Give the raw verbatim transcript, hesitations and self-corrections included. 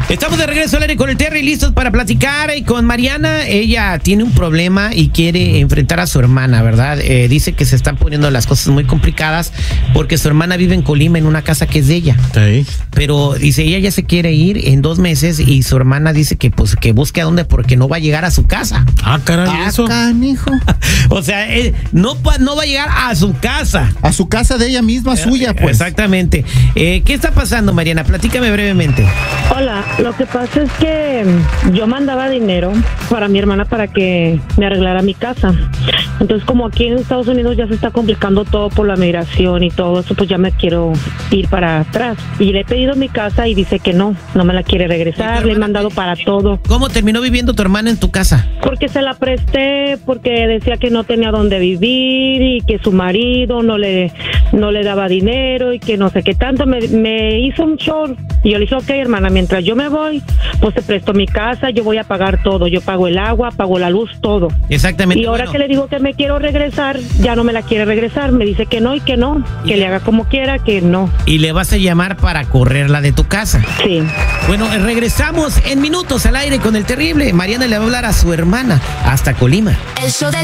Estamos de regreso al aire con el Terry, listos para platicar. Y con Mariana, ella tiene un problema y quiere enfrentar a su hermana, ¿verdad? Eh, dice que se están poniendo las cosas muy complicadas porque su hermana vive en Colima en una casa que es de ella. Sí. Pero dice, ella ya se quiere ir en dos meses y su hermana dice que pues que busque a dónde porque no va a llegar a su casa. Ah, caray, ah, eso. Canijo. O sea, eh, no, no va a llegar a su casa. A su casa de ella misma, suya, pues. Exactamente. Eh, ¿Qué está pasando, Mariana? Platícame brevemente. Hola, lo que pasa es que yo mandaba dinero para mi hermana para que me arreglara mi casa. Entonces, como aquí en Estados Unidos ya se está complicando todo por la migración y todo eso, pues ya me quiero ir para atrás. Y le he pedido mi casa y dice que no, no me la quiere regresar, le he mandado para todo. ¿Cómo terminó viviendo tu hermana en tu casa? Porque se la presté, porque decía que no tenía dónde vivir y que su marido no le, no le daba dinero y que no sé qué tanto. Me, me hizo un show y yo le dije, ok, hermana, mientras yo me voy, pues te presto mi casa, yo voy a pagar todo, yo pago el agua, pago la luz, todo. Exactamente. Y ahora bueno. que le digo que me quiero regresar, ya no me la quiere regresar, me dice que no y que no, que le haga como quiera, que no. Y le vas a llamar para correrla de tu casa. Sí. Bueno, regresamos en minutos al aire con el terrible. Mariana le va a hablar a su hermana hasta Colima. El show de